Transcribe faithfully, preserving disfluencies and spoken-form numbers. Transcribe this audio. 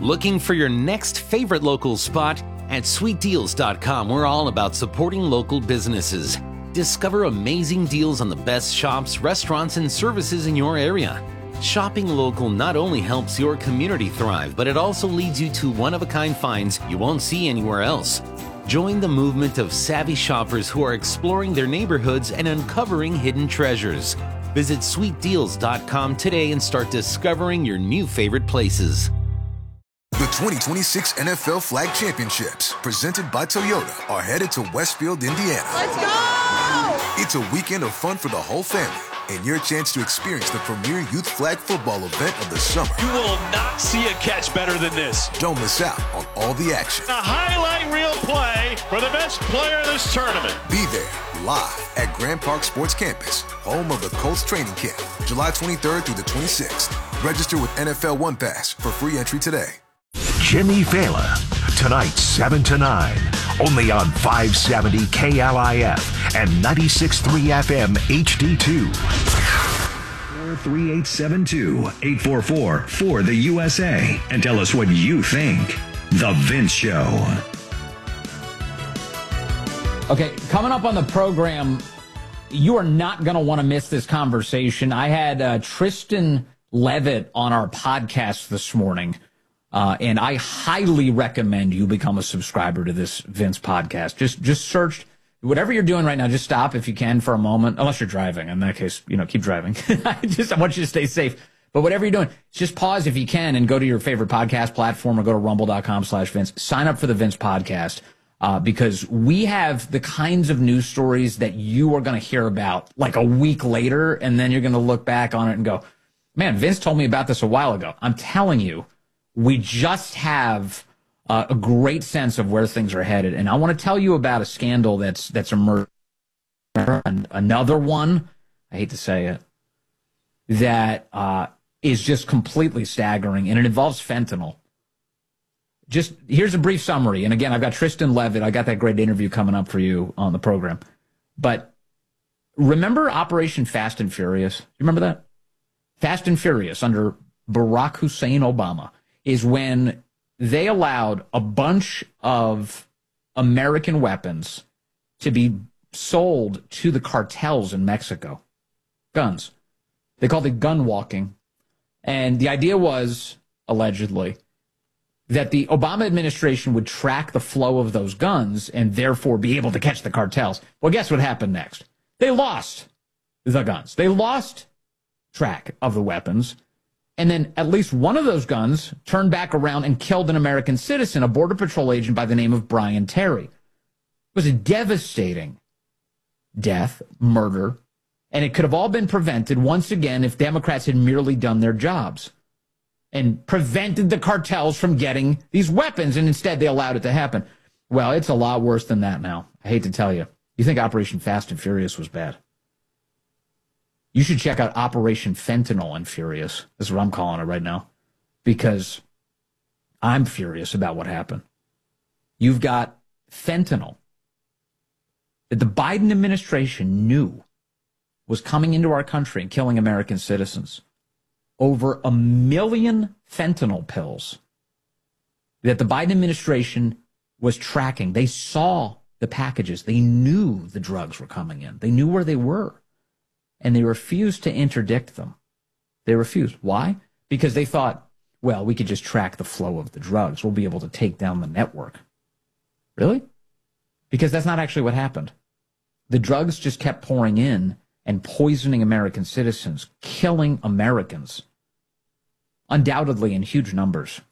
Looking for your next favorite local spot? At sweet deals dot com, we're all about supporting local businesses. Discover amazing deals on the best shops, restaurants, and services in your area. Shopping local not only helps your community thrive, but it also leads you to one-of-a-kind finds you won't see anywhere else. Join the movement of savvy shoppers who are exploring their neighborhoods and uncovering hidden treasures. Visit sweet deals dot com today and start discovering your new favorite places. The twenty twenty-six N F L Flag Championships, presented by Toyota, are headed to Westfield, Indiana. Let's go! It's a weekend of fun for the whole family and your chance to experience the premier youth flag football event of the summer. You will not see a catch better than this. Don't miss out on all the action. A highlight reel play for the best player in this tournament. Be there live at Grand Park Sports Campus, home of the Colts training camp, July twenty-third through the twenty-sixth. Register with N F L One Pass for free entry today. Jimmy Fallon, tonight seven to nine, only on five seventy K L I F and ninety-six point three F M H D two. four three eight seven two, eight four four for the U S A and tell us what you think. The Vince Show. Okay, coming up on the program, you are not going to want to miss this conversation. I had uh, Tristan Levitt on our podcast this morning. Uh, and I highly recommend you become a subscriber to this Vince podcast. Just just search whatever you're doing right now. Just stop if you can for a moment, unless you're driving. In that case, you know, keep driving. I just I want you to stay safe. But whatever you're doing, just pause if you can and go to your favorite podcast platform or go to rumble.com slash Vince. Sign up for the Vince podcast uh, because we have the kinds of news stories that you are going to hear about like a week later, and then you're going to look back on it and go, man, Vince told me about this a while ago. I'm telling you. We just have uh, a great sense of where things are headed. And I want to tell you about a scandal that's that's emerged. Another one, I hate to say it, that uh, is just completely staggering, and it involves fentanyl. Just here's a brief summary. And again, I've got Tristan Levitt. I got that great interview coming up for you on the program. But remember Operation Fast and Furious? You remember that? Fast and Furious under Barack Hussein Obama is when they allowed a bunch of American weapons to be sold to the cartels in Mexico. Guns. They called it gun walking. And the idea was, allegedly, that the Obama administration would track the flow of those guns and therefore be able to catch the cartels. Well, guess what happened next? They lost the guns. They lost track of the weapons. And then at least one of those guns turned back around and killed an American citizen, a Border Patrol agent by the name of Brian Terry. It was a devastating death, murder, and it could have all been prevented once again if Democrats had merely done their jobs and prevented the cartels from getting these weapons, and instead they allowed it to happen. Well, it's a lot worse than that now. I hate to tell you. You think Operation Fast and Furious was bad? You should check out Operation Fentanyl and Furious. That's what I'm calling it right now. Because I'm furious about what happened. You've got fentanyl that the Biden administration knew was coming into our country and killing American citizens. Over a million fentanyl pills that the Biden administration was tracking. They saw the packages. They knew the drugs were coming in. They knew where they were. And they refused to interdict them. They refused. Why? Because they thought, well, we could just track the flow of the drugs. We'll be able to take down the network. Really? Because that's not actually what happened. The drugs just kept pouring in and poisoning American citizens, killing Americans. Undoubtedly in huge numbers.